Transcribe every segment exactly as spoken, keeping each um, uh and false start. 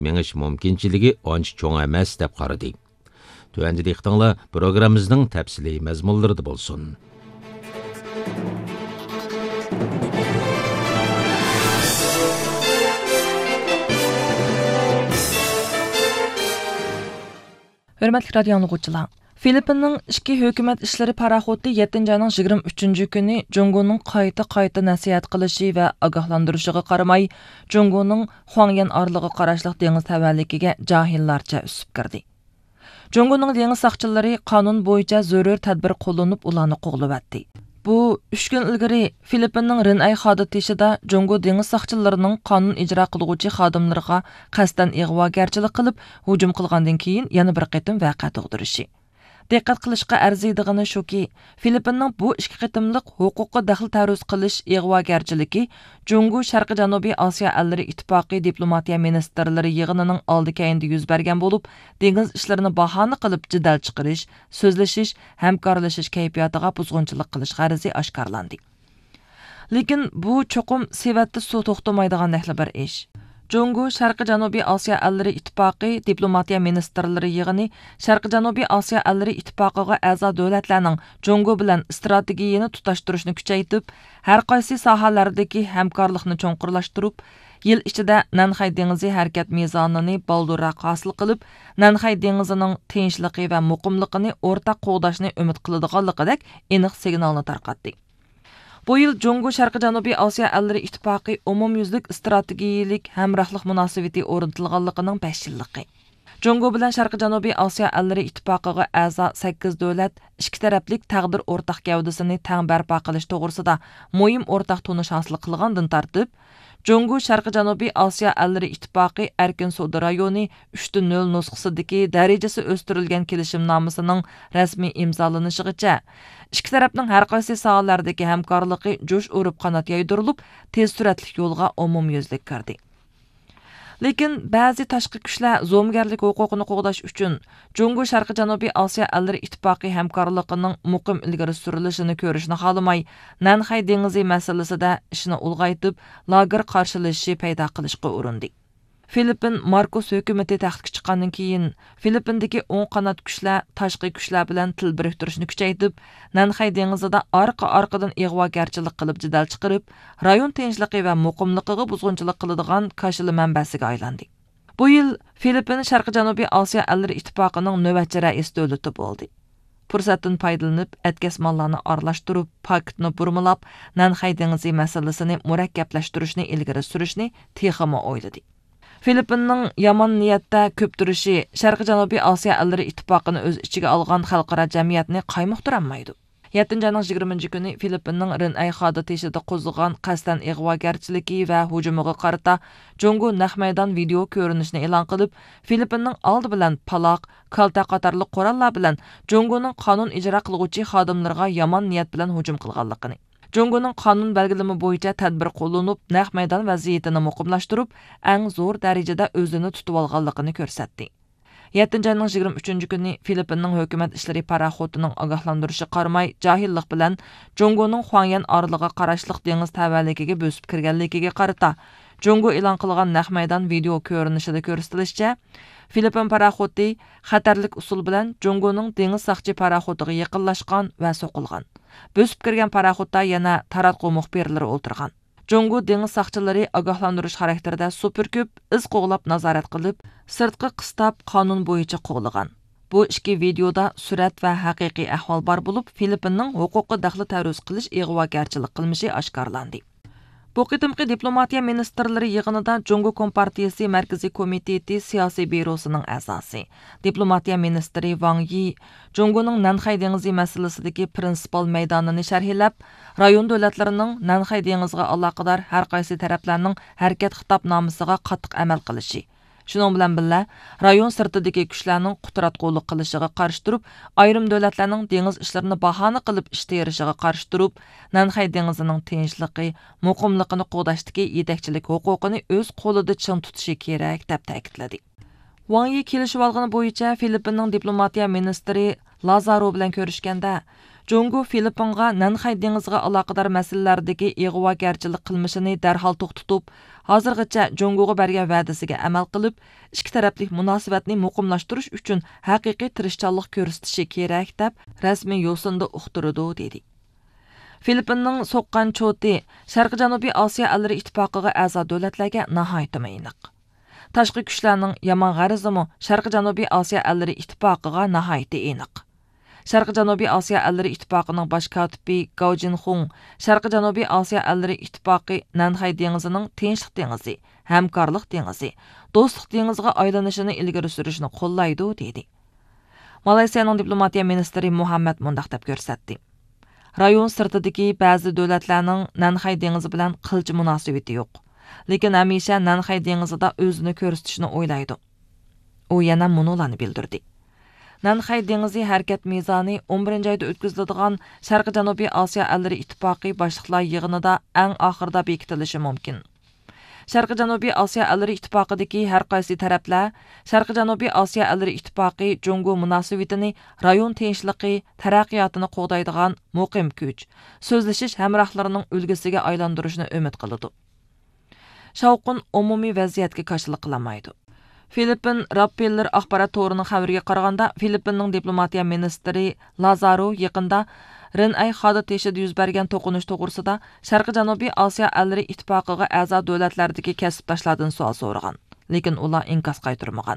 меңіш мүмкіншілігі онч чоң әмәс деп қарады. Төәнді дектіңлі программымыздың тәпсілей мәзмұлдырды болсын. Hürmetli radyo anlıqçılar. Filippinning ichki hukumat ishlari paraxoti yettinchi ayning yigirma uchinchi kuni Jungoning qayta-qayta nasihat qilishi va ogohlantirishiga qaramay, Jungoning Huangyan orlig'i qarashliq dengiz tavalligiga jahillarcha usib kirdi. Jungoning dengiz saqchilari qonun bo'yicha zarur tadbir qo'llanib ularni qo'g'lavatdi. Bu uch kun ilgari Filippinning Rinay xodatishida Jungo dengiz saqchilarining qonun ijro qiluvchi xodimlarga qasdan ig'vogarchilik qilib hujum qilgandan keyin yana bir qatim voqea tug'dirishi. Diqqat qilishga arziydigani shuki, Filippinning bu ikki qitimliq huquqqa daxl taruz qilish ig'vogarchiligi Jungo Sharqi Janubiy Osiyo allari ittifoqi diplomatiya ministrlari yig'inining oldi keyinda yuz bergan bo'lib, dengiz ishlarini bahona qilib jidal chiqarish, so'zlashish, hamkorlashish kayfiyatiga buzg'unchilik qilish g'arzi oshkorlandi. Lekin bu cho'qim sevatda suv to'xtamaydigan nahli bir ish. Jungo Sharqi Janubiy Osiyo allari ittifoqi diplomatiya ministrlari yig'ini Sharqi Janubiy Osiyo allari ittifoqiga a'zo davlatlarning Jungo bilan strategiyani tutashtirishni kuchaytirib, har qaysi sohalardagi hamkorlikni cho'nqurlashtirib, yil ichida Nanxay dengizi harakat mezonini baldurroq hosil qilib, Nanxay dengizining tinchligi va muqimligini o'rtaq qo'g'dashni umid qiladiganligidek aniq signalni tarqatdi. Bu yil Jungo Sharqi Janubiy Osiyo allari ittifoqi umumyuzlik strategiyalik hamrohlik munosabati o'rnatilganligining besh yilligi. Jungo bilan Sharqi Janubiy Osiyo allari ittifoqiga a'zo sakkiz davlat ikki taraflik taqdir o'rtaq gavdasini tang barpo qilish to'g'risida muhim o'rtaq tunish hosil qilgandan tartib, Jungo Sharqi Janubiy Osiyo allari ittifoqi erkin savdo rayoni uch nol nusxasidagi darajasi o'stirilgan kelishimnomasining rasmiy imzolanishigacha ikki tarafning har qaysi sohalardagi hamkorligi jo'sh urib qanot yaydirilib, tez suratli yo'lga umumyuzlik kirdi. Lekin ba'zi tashqi kuchlar zo'mgarlik huquqini qo'g'dash uchun Jungo Sharqi Janubiy Osiyo allari ittifoqi hamkorligining muqim ilgari surilishini ko'rishni xohlamay, Nanxay dengizi masalasida ishni ulg'aytib, lager qarshilashi paydo qilishga urindi. Filippin Marcos hukumati taxtga chiqqandan keyin Filippindagi o'ng qanot kuchlar tashqi kuchlar bilan til biriktirishni kuchaytirib, Nanxay dengizida orqa-orqadan ig'vogarchilik qilib jidal chiqarib, rayon tinchligi va muqimligiga buzg'unchilik qiladigan kashili manbasiga aylandi. Bu yil Filippin Sharqi Janubiy Osiyo allari ittifoqining navbatchi rais davlati bo'ldi. Fursatdan foydalanib, atkazmonlarni aralashtirib, paketni burmilab, Nanxay dengizi masalasini murakkablashtirishni ilgari surishni texmo o'yladi. Filippinning yomon niyatda ko'p turishi Sharqi Janubiy Osiyo allari ittifoqini o'z ichiga olgan xalqaro jamiyatni qaymoqtirolmaydi. yettinchi ayning yigirmanchi kuni Filippinning Rinay xodatishida qo'zg'agan qasdan ig'vogarchiligi va hujumiga qarata Jungo naq maydon video ko'rinishini e'lon qilib, Filippinning oldi bilan paloq, kalta qatorli qurollar bilan Jungoning qonun ijro qiluvchi xodimlarga yomon niyat bilan hujum qilganligini, Jungoning qonun belgilama bo'yicha tadbir qo'llanib, naq maydon vaziyatini muqimlashtirib, eng zo'r darajada o'zini tutib olganligini ko'rsatdi. yettinchi ayning yigirma uchinchi kuni Filippinning hukumat ishlari paraxotining ogohlantirishi qaramay, jahillik bilan Jungoning Huangyan orlig'i qarashliq dengiz tavalligiga bo'sib kirganligiga qarata Jungo e'lon qilgan naq maydon video ko'rinishida ko'rsatilishicha, Filippin paraxoti xatarlik usul bilan Jungoning dengiz saqchi paraxotiga yaqinlashgan va so'qilgan. Bo'sib kirgan paraxotda yana taratqu muxbirlari o'ltirgan. Jungo dengiz saqchilari ogohlantirish xarakterida superkub iz qo'g'lab nazorat qilib, sirtqi qistab qonun bo'yicha qo'g'lagan. Bu ikki videoda surat va haqiqiy ahvol bor bo'lib, Filippinning huquqi daxli taruz qilish ig'vogarchilik qilmishi oshkorlandi. Bu qitimqi diplomatiya ministrlari yig'inida Jungo Kompartiyasi Markaziy komiteti siyosiy byurosining a'zosi, diplomatiya ministri Wang Yi, Jungoning Nanxay dengizi masalasidagi prinsipal maydonini sharhlab, rayon davlatlarining Nanxay dengiziga aloqador har qaysi taraflarning harakat xitobnomasiga qattiq amal qilishi, shuning bilan birga rayon sirtidagi kuchlarning qudratqo'llik qilishiga qarshi turib, ayrim davlatlarning dengiz ishlarini bahona qilib ish terishiga qarshi turib, Nanxay dengizining tinchligi, muqimligini qo'g'dashdagi yetakchilik huquqini o'z qo'lida ching tutishi kerak deb ta'kidladi. Wang Yi kelishib olgani bo'yicha Filippinning diplomatiya ministri Lazaro bilan ko'rishganda, Jungo Filippinga Nanxay dengiziga aloqador masalalardagi ig'vogarchilik qilmishini darhol to'xtatib, hozirgacha Jungoga bergan va'dasiga amal qilib, ikki taraflik munosabatni muqimlashtirish uchun haqiqiy tirishchanlik ko'rsatishi kerak deb rasmiy yo'sinda uqtirdi dedi. Filippinning so'qqan choti Sharqi Janubiy Osiyo allari ittifoqiga a'zo davlatlarga nihoyat aniq. Tashqi kuchlarning yomon g'arizimi Sharqi Janubiy Osiyo allari ittifoqiga nihoyat aniq. Sharqi Janubiy Osiyo allari ittifoqining bosh kotibi Gao Jinhong Sharqi Janubiy Osiyo allari ittifoqi Nanxay dengizining tinchlik dengizi, hamkorlik dengizi, do'stlik dengiziga aylanishini ilgari surishni qo'llaydi dedi. Malayziyaning diplomatiya ministri Muhammad mundaq deb ko'rsatdi. Rayon sirtidagi ba'zi davlatlarning Nanxay dengizi bilan qilchi munosabati yo'q. Lekin hamisha Nanxay dengizida o'zini ko'rsatishni o'ylaydi. U yana munolarni bildirdi. Nanxay dengizi harakat mezoni o'n birinchi oyda o'tkaziladigan Sharqi Janubiy Osiyo allari ittifoqi boshliqlar yig'inida eng oxirida bekitilishi mumkin. Sharqi Janubiy Osiyo allari ittifoqidagi har qaysi taraflar Sharqi Janubiy Osiyo allari ittifoqi Jungo munosabatini rayon tinchligi, taraqqiyotini qo'g'daydigan muqim kuch, so'zlashish hamrohlarining ulgisiga aylantirishni umid qiladi. Shavqin umumiy vaziyatga qarshilik qilmaydi. Filippin Rappellar axborot to'rining xabariga qaraganda, Filippinning diplomatiya ministri Lazaro yaqinda Rinay Xada teshida yuz bergan to'qinish to'g'risida Sharqi Janubiy Osiyo allari ittifoqiga a'zo davlatlardagi kasbdoshlardan savol so'ragan, lekin ular inkos qaytarmagan.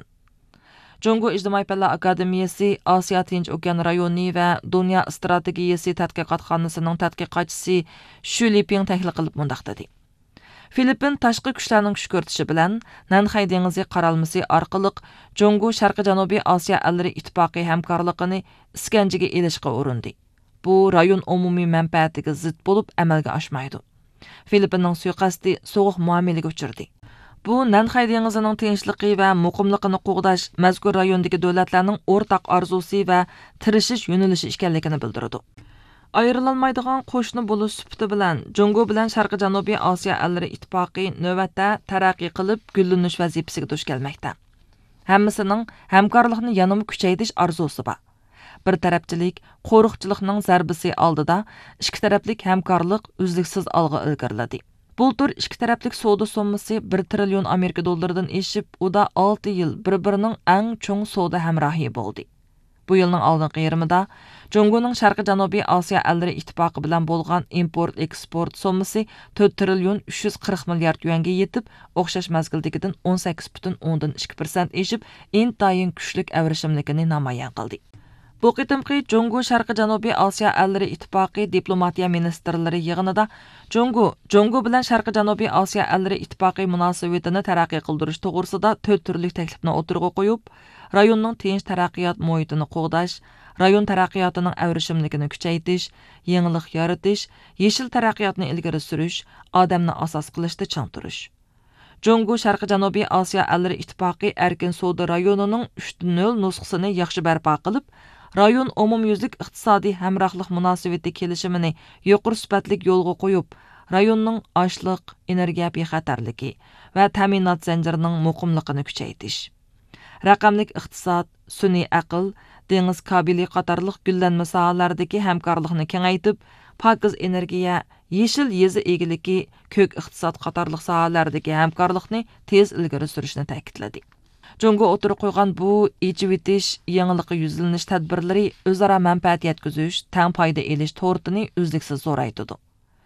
Jungo ijtimoiy fanlar akademiyasi Osiyo Tinch okean rayoni va dunyo strategiyasi tadqiqotxonasining tadqiqotchisi Shu Liping tahlil qilib mundaq dedi. Filippin tashqi kuchlarning kuch ko'rsatishi bilan Nanxay dengizi qaralmasi orqali Jungo Sharqi Janubiy Osiyo allari ittifoqi hamkorligini iskanjiga elishga urindi. Bu rayon umumiy manfaatiga zid bo'lib amalga oshmaydi. Filippinning suiqasdi so'g'uq muomalaga uchirdi. Bu Nanxay dengizining tinchligi va muqimligini qo'g'dash mazkur rayondagi davlatlarning o'rtaq orzusi va tirishish yo'nalishi ekanligini bildirdi. Ayrılanmaydigan qo'shni bo'lish sifati bilan Jungo bilan Sharqi Janubiy Osiyo allari ittifoqi navbatda taraqqiy qilib gullanish vazifasiga duch kelmoqda. Hammasining hamkorlikni yanada kuchaytirish orzusi bor. Bir tarafchilik, qo'riqchilikning zarbisi oldida ikki taraflik hamkorlik uzluksiz olg'a ilgariladi. Bultur ikki taraflik savdo summasi bir trillion Amerika dollaridan eshib, uda olti yil bir-birining eng cho'ng savdo hamrohi bo'ldi. Bu yilning oldingi yarmida Jungoning Sharqi Janubiy Osiyo allari ittifoqi bilan bo'lgan import-eksport summasi to'rt trillion uch yuz qirq milliard yuanga yetib, o'xshash mazgildagidan o'n sakkiz butun o'ndan ikki persent eshib, intayin kuchlik avrishimligini namoyon qildi. Bu qitimqi Jungo Sharqi Janubiy Osiyo allari ittifoqi diplomatiya ministrlari yig'inida Jungo, Jungo bilan Sharqi Janubiy Osiyo allari ittifoqi munosabatini taraqqiy qildirish to'g'risida to'rt turli taklifni o'tirg'a qo'yib, rayonning tinch taraqqiyot muhitini qo'g'dash, rayon taraqqiyotining avrishimligini kuchaytirish, yangilik yaratish, yeshil taraqqiyotni ilgari surish, odamni asos qilishda chang turish. Jungo Sharqi Janubiy Osiyo allari ittifoqi erkin savdo rayonining uch nol nusxasini yaxshi barpo qilib, rayon umumyuzlik iqtisodiy hamrohlik munosabati kelishimini yuqori sifatli yo'lga qo'yib, rayonning ochliq, energiya bexatarligi va ta'minot zanjirining muqimligini kuchaytirish, raqamlik iqtisod, sun'iy aql, dengiz kabeli qatorliq gullanma sohalaridagi hamkorlikni kengaytib, pokiz energiya, yeshil yezi egiligi, ko'k iqtisod qatorliq sohalardagi hamkorlikni tez ilgari surishni ta'kidladi. Jungo o'tirib qo'ygan bu ijivitish, yangilikqa yuzlanish tadbirlari o'zaro manfaat yetkazish, tang foyda elish to'rtini uzluksiz zo'raytdi.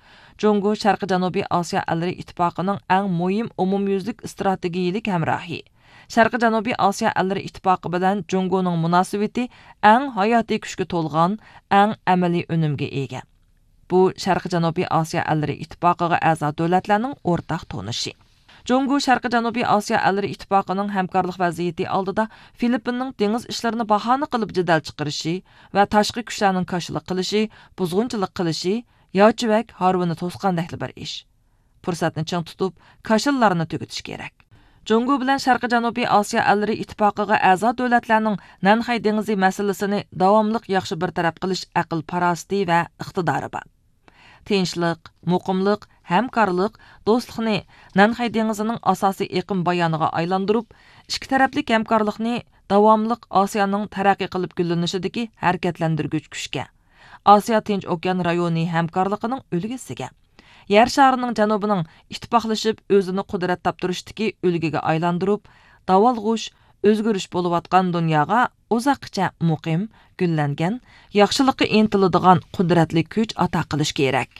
Jungo Sharqi Janubiy Osiyo allari ittifoqining eng muhim umumyuzlik strategiyalik hamrohi. Sharqi Janubiy Osiyo allari ittifoqi bilan Jungoning munosabati eng hayotiy kuchga to'lgan, eng amaliy unumga ega. Bu Sharqi Janubiy Osiyo allari ittifoqiga a'zo davlatlarning o'rtaq tonishi. Jungo Sharqi Janubiy Osiyo allari ittifoqining hamkorlik vaziyati oldida Filippinning dengiz ishlarini bahona qilib jadal chiqarishi va tashqi kuchlarning qarshilik qilishi, buzg'unchilik qilishi, yochivak harvini to'sqandakli bir ish. Fursatni ching tutib, qashillarni tugutish kerak. Jungo bilan Sharqi Janubiy Osiyo allari ittifoqiga a'zo davlatlarning Nanxay dengizi masalasini davomli yaxshi bartaraf qilish aql parasti va iqtidori bor. Tinchlik, muqimlik, hamkorlik, do'stlikni Nanxay dengizining asosiy iqlim bayoniga aylantirib, ikki taraflik hamkorlikni davomli Osiyoning taraqqiy qilib gullanishidagi harakatlantirgich kuchga, Asiya Tinch okean rayoni hamkorligining ulgisiga. Yer şarının janubining ittifoqlashib o'zini qudrat toptirishdagi ulgiga aylantirib, davolg'ush, o'zgarish bo'layotgan dunyoga uzoqcha muqim, gullangan, yaxshilikka intiladigan qudratli kuch ato qilish kerak.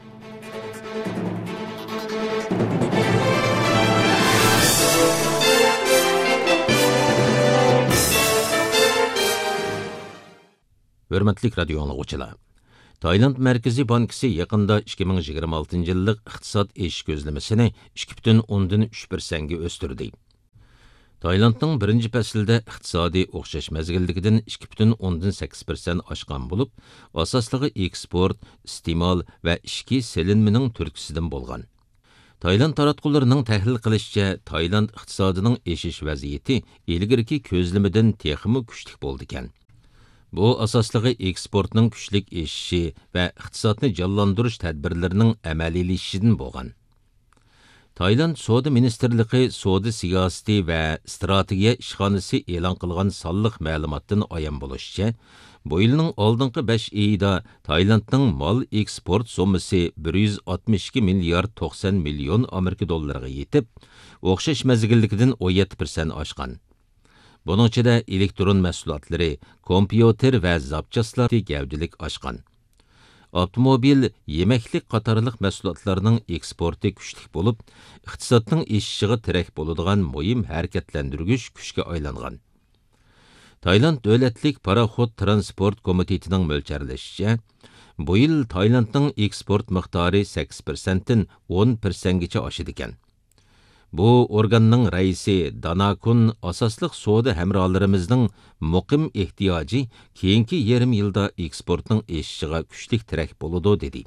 Hörmətli radio anlıqçılar. Tayland Mərkəzi Bankası yaqında ikki ming yigirma oltinchi yillik iqtisod eşiş gözləməsini ikki butun o'ndan uch persentga o'stirdi. Taylandning birinchi faslida iqtisodiy o'xshash mezgilligidan ikki butun o'ndan sakkiz persent oshgan bo'lib, asosligi eksport, iste'mol va ichki selinmaning turtkisidan bo'lgan. Tayland taratqullarining tahlil qilishicha, Tayland iqtisodining eshish vaziyati ilgirki ko'zlamidan texmi kuchli bo'ldi ekan. Bu asosligi eksportning kuchlik eshishi va iqtisodni jonlantirish tadbirlarining amaliylashishidan bo'lgan. Tayland Savdo Ministerligi savdo siyosati va strategiya ishxonasi e'lon qilgan sonliq ma'lumotdan ayon bo'lishicha, bu yilning oldingi besh oyida Taylandning mol eksport summasi bir yuz oltmish ikki milliard to'qson million Amerika dollariga yetib, o'xshash mezgilligidan o'n yetti persent oshgan. Bunun ichida elektron mahsulotlari, kompyuter va zapchastlar gavdilik oshgan. Avtomobil, yemeklik qatorliq mahsulotlarning eksporti kuchli bo'lib, iqtisodning eshishiga tirak bo'ladigan muhim harakatlantirgich kuchga aylangan. Tayland davlatlik paraxod transport komitetining mo'ljallashicha, bu yil Taylandning eksport miqdori sakkiz persentdan o'n persentgacha oshdi ekan. Bu organning raisi Danakun asosliq savdo hamrohlarimizning muqim ehtiyoji keyingi yarim yilda eksportning eshishiga kuchlik tirak bo'ladi dedi.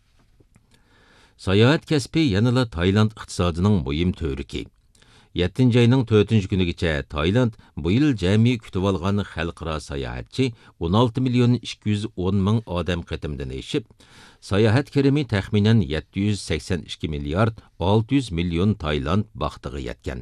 Sayohat kasbi yanada Tayland iqtisodining muhim to'riki. yettinchi ayning to'rtinchi kunigacha Tayland bu yil jami kutib olgan xalqaro sayohatchi o'n olti million ikki yuz o'n ming odam qatimdan eshib, sayohat kirimi taxminan yetti yuz sakson ikki milliard olti yuz million Tayland baxtiga yetgan.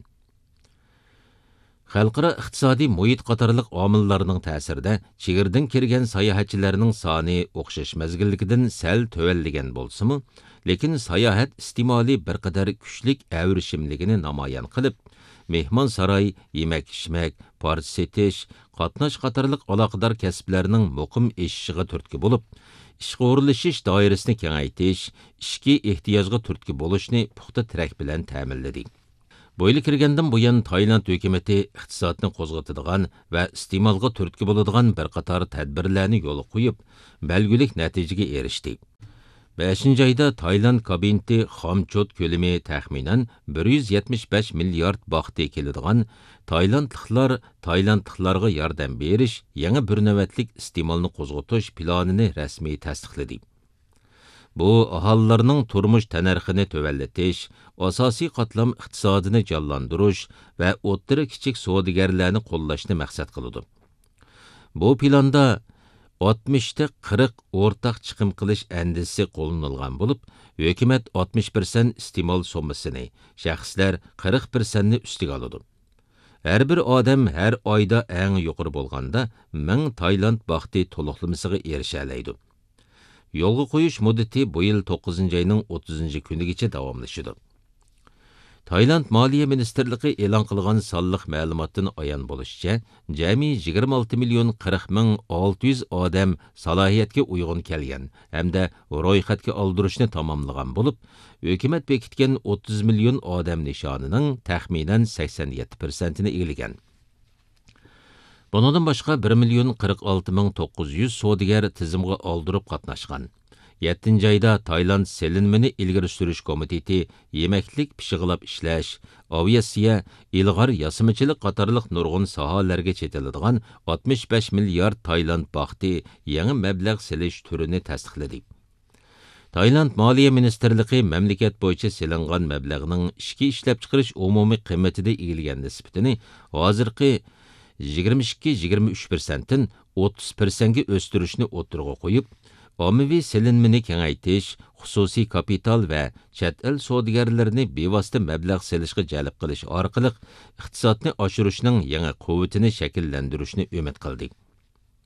Xalqaro iqtisodiy muhit qatorliq omillarning ta'sirida chegirdan kirgan sayohatchilarning soni o'xshash mezgilligidan sal tövalligan bo'lsa-mu, lekin sayohat istimoli bir qadar kuchlik avrishimligini namoyon qilib, mehmon saroy, yemak-ichmak, parcha setish, qatnash qatorliq aloqador kasblarning muqim eshishiga turtki bo'lib, ishga o'rlishish doirasini kengaytirish, ishki ehtiyojga turtki bo'lishni puxta tirak bilan ta'minladi. Bu yil kirgandan buyon Tayland hukumati iqtisodni qo'zg'atadigan va iste'molga turtki bo'ladigan bir qator tadbirlarni yo'lga qo'yib, belgilik natijaga erishdi. beshinchi ayda Tayland kabineti xomchot ko'lami taxminan bir yuz yetmish besh milliard baxti keladigan Taylandliklar Taylandliklarga yordam berish, yangi bir navbatlik iste'molni qo'zg'atish planini rasmiy tasdiqladi. Bu aholilarning turmush tanarxini tövallatish, asosiy qatlam iqtisodini jonlantirish va o'ttiri kichik savdogarlarni qo'llashni maqsad qiladi. Bu planda oltmishta qirq o'rtaq chiqim qilish andisi qo'llanilgan bo'lib, hukumat oltmish persent iste'mol summasini, shaxslar qirq persent ni ustiga oladi. Har bir odam har oyda eng yuqori bo'lganda ming Tayland baxti to'liqlamasiga erisha oladi. Yo'lga qo'yish muddati bu yil to'qqizinchi ayning o'ttizinchi kunigacha davomlashadi. Tayland Moliya Ministerligi e'lon qilgan sonliq ma'lumotdan ayon bo'lishicha, jami yigirma olti million qirq ming olti yuz odam salohiyatga uyg'un kelgan hamda ro'yxatga oldirishni tamomlagan bo'lib, hukumat bekitgan o'ttiz million odam nishonining taxminan sakson yetti persentini egallagan. Bundan boshqa bir million qirq olti ming to'qqiz yuz savdogar tizimga oldirib qatnashgan. yettinchi ayda Tayland selinmini ilgari surish komiteti yemeklik pishig'ilab ishlash, aviasiya, ilg'or yasimichilik qatorliq nurg'un sohalarga chetiladigan oltmish besh milliard Tayland baxti yangi mablag' selish turini tasdiqladi. Tayland Moliya Ministerligi mamlakat bo'yicha selingan mablag'ning ishki ishlab chiqarish umumiy qiymatida egilgan nisbatini hozirgi yigirma ikki yigirma uch persentdan o'ttiz persentga o'stirishni o'tirg'a qo'yib, ommaviy selinmini kengaytirish, xususiy kapital va chet el savdogarlarini bevosita mablag' selishga jalb qilish orqali iqtisodni oshirishning yangi quvvatini shakllantirishni umid qildik.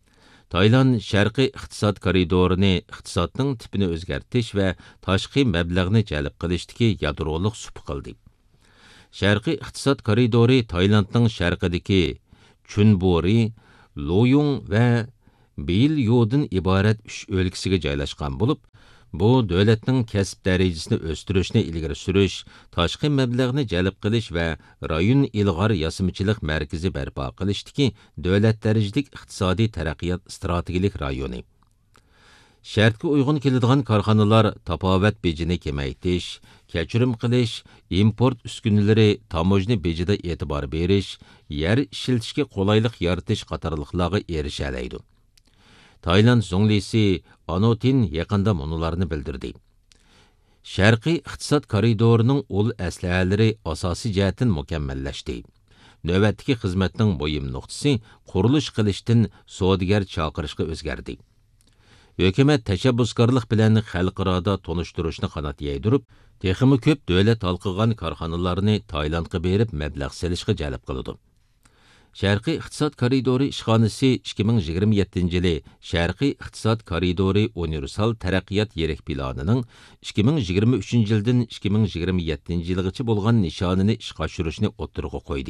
Tayland Sharqiy iqtisod koridorini iqtisodning tipini o'zgartirish va tashqi mablag'ni jalb qilishdagi yadroliq sup qildi. Sharqiy iqtisod koridori Taylandning sharqidagi Chunbori, Loyung va Beilyo'dan iborat uch o'lkasiga joylashgan bo'lib, bu davlatning kasb darajasini o'stirishni ilgari surish, tashqi mablag'ni jalb qilish va rayon ilg'or yasimchilik markazi barpo qilishdagi davlat darajalik iqtisodiy taraqqiyot strategik rayoni. Shartga uyg'un keladigan korxonalar tapovat bejini kamaytirish, kechirim qilish, import uskunalari tamojni bejida e'tibor berish, yer ishlatishga qulaylik yaratish qatorliqlarga erisha oladi. Tayland zunglisi Anotin yaqinda munolarni bildirdi. Sharqiy iqtisod koridorining ul aslahalari asosiy jihatdan mukammallashdi. Navbatdagi xizmatning muhim nuqtasi qurilish qilishdan savdogar chaqirishga o'zgardi. Hukumat tashabbuskorlik bilan xalqaro tonishtirishni qanot yaydirib, texmi ko'p davlat halqigan korxonalarni Taylandga berib mablag' selishga jalb qildi. Sharqiy iqtisod koridori ishxonasi ikki ming yigirma yettinchi yili Sharqiy iqtisod koridori universal taraqqiyot yirik planining ikki ming yigirma uchinchi yildan ikki ming yigirma yettinchi yilgacha bo'lgan nishonini ishga oshirishni o'ttirg'a qo'ydi.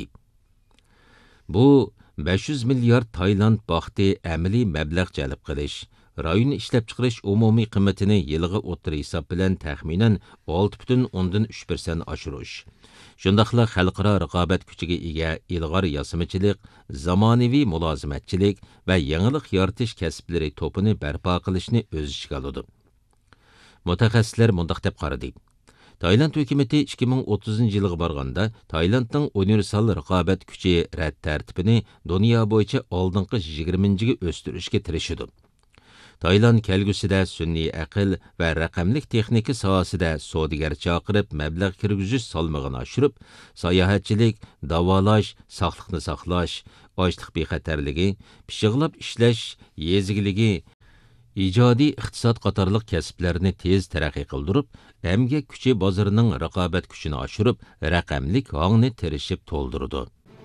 Bu besh yuz milliard Tayland baxti amaliy mablag' jalb qilish, rayon ishlab chiqarish umumiy qiymatini yilga o'ttir hisob bilan taxminan olti butun o'ndan uch persent oshirish. Shundaqla xalqaro raqobat kuchiga ega ilg'or yasimichilik, zamonaviy mulozimatchilik va yangilik yaratish kasblari to'pini barpo qilishni o'z ichiga oladi. Mutaxassislar mundaq deb qaradi. Tayland hukumati ikki ming o'ttizinchi yilga borganda Taylandning universal raqobat kuchi rad tartibini dunyo bo'yicha oldingi yigirmanchiga o'stirishga tirishadi. Tayland kelgusida sun'iy aql va raqamlik texnika sohasida savdogar chaqirib mablag' kirgizish salmog'ini oshirib, sayohatchilik, davolash, sog'liqni saqlash, ochliq bexatarligi, pishig'lab ishlash, yezgiligi, ijodiy iqtisod qatorliq kasblarni tez taraqqiy qildirib, emgak kuchi bozorining raqobat kuchini oshirib, raqamlik hongni tirishib to'ldirdi.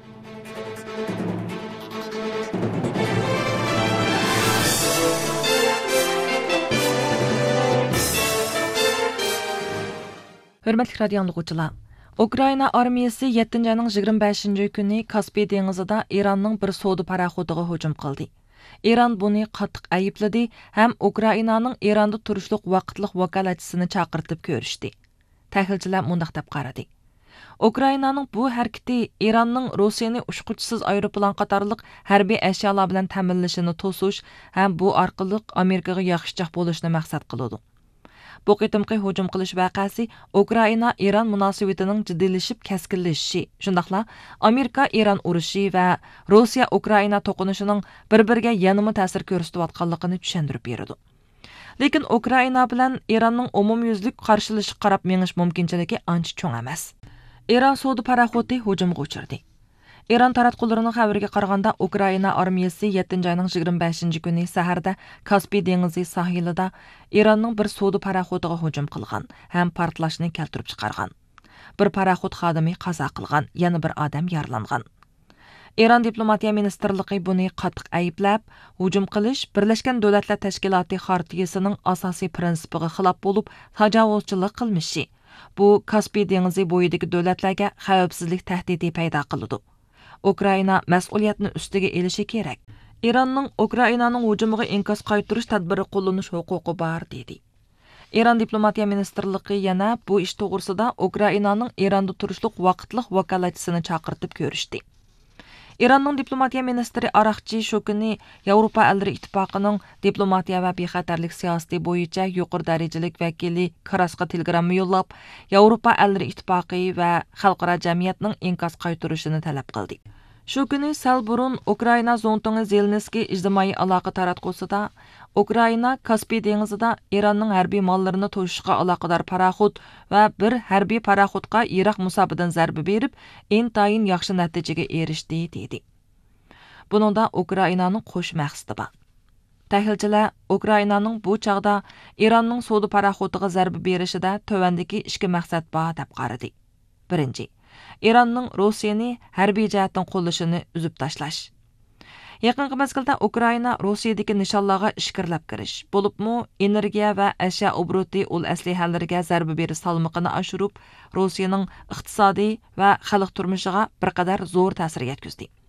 Hörmətli radio dinləyicilər, Ukrayna armiyası yettinchi ayning yigirma beshinchi kuni Kaspiy dengizida Iranning bir savdo paraxodiga hujum qildi. İran buni qattiq ayıpladı, ham Ukraynaning Ironda turishliq vaqtliq vakolatchisini chaqirtib ko'rishdi. Tahlilchilar mundaq deb qaradi. Ukraynaning bu harakati Iranning Rossiyani ushquchisiz aeroplan qatorliq harbiy ashyolar bilan ta'minlashini to'sish ham bu orqali Amerikaga yaxshichoq bo'lishni maqsad qiladi. Bu qitimqi hujum qilish vaqasi Ukraina Iran munosabatining jiddiylashib keskinlashishi, shundaqla Amerika Iran urushi va Rossiya Ukraina to'qinishining bir-biriga yanama ta'sir ko'rsatayotganligini tushuntirib beradi. Lekin Ukraina bilan Iranning umumyuzlik qarshilashiga qarab mengish mumkinchiligi ancha cho'ng emas. Iran savdo paraxodi hujumga uchirdi. Iran taratqullarining xabariga qaraganda Ukraina armiyasi yettinchi ayning yigirma beshinchi kuni saharda Kaspiy dengizi sahilida Iranning bir savdo paraxodiga hujum qilgan, ham portlashni keltirib chiqargan. Bir paraxod xodimi qazo qilgan, yana bir odam yaralangan. Iran diplomatiya ministerligi buni qattiq ayblab, hujum qilish Birlashgan Davlatlar Tashkiloti xartiyasining asosiy prinsipiga xilof bo'lib, tajovuzchilik qilmishi. Bu Kaspiy dengizi bo'yidagi davlatlarga xavfsizlik tahdidi paydo qiladi. Ukraina mas'uliyatni ustiga elishi kerak. Iranning Ukrainaning hujumiga inkas qaytarish tadbiri qo'llanish huquqi bor dedi. Iran diplomatiya ministerligi yana bu ish to'g'risida Ukrainaning Ironda turishliq vaqtliq vakolatchisini chaqirtib ko'rishdi. Iranning diplomatiya ministri Araqchi shu kuni Yevropa Allari ittifoqining diplomatiya va bexatarlik siyosati bo'yicha yuqori darajalik vakili Karasga telegramma yo'llab, Yevropa Allari ittifoqi va xalqaro jamiyatning inkas qaytarishini talab qildi. Shu kuni sal burun Ukraina zontingi Zelensky ijtimoiy aloqa taratqusida Ukraina Kaspiy dengizida Iranning harbiy mollarini to'shishga aloqador paraxod va bir harbiy paraxodga Iroq musobidan zarba berib, intayin yaxshi natijaga erishdi dedi. Buningda Ukrainaning qo'sh maqsadi bor. Tahlilchilar Ukrainaning bu chaqda Iranning savdo paraxodiga zarba berishida tövandagi ikki maqsad bor deb qaradi. Birinchi, Iranning Rossiyani harbiy jihatdan qo'llashini uzib tashlash. Yaqinqi mezgilda Ukraina Rossiyadagi nishonlarga ishkirlab kirish, bo'libmi energiya va ashyo obro'ti ul aslihalariga zarba berish salmoqini oshirib, Rossiyaning iqtisodiy va xalq turmushiga bir qadar zo'r ta'sir yetkazdi.